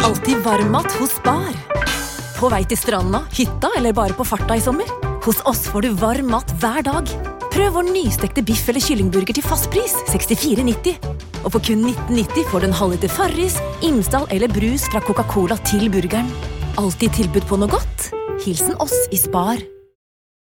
Alltid varmmat hos Spar. På vei til stranda, hytta eller bare på farta i sommer? Hos oss får du varm mat hver dag. Prøv vår nystekte biff eller kyllingburger til fastpris, 64,90. Og for kun 19,90 får du en halvliter Farris, Imsdal eller brus fra Coca-Cola til burgeren. Alltid tilbud på noe godt. Hilsen oss i Spar.